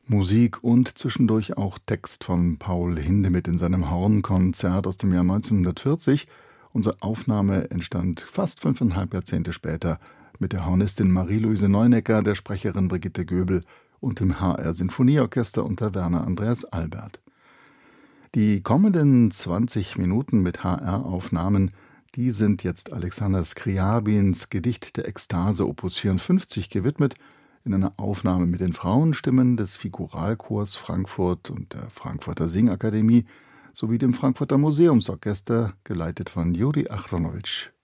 Musik und zwischendurch auch Text von Paul Hindemith in seinem Hornkonzert aus dem Jahr 1940. Unsere Aufnahme entstand fast 5,5 Jahrzehnte später mit der Hornistin Marie-Louise Neunecker, der Sprecherin Brigitte Göbel und dem HR-Sinfonieorchester unter Werner Andreas Albert. Die kommenden 20 Minuten mit HR-Aufnahmen, die sind jetzt Alexander Skriabins Gedicht der Ekstase Opus 54 gewidmet, in einer Aufnahme mit den Frauenstimmen des Figuralchors Frankfurt und der Frankfurter Singakademie sowie dem Frankfurter Museumsorchester, geleitet von Juri Achronowitsch.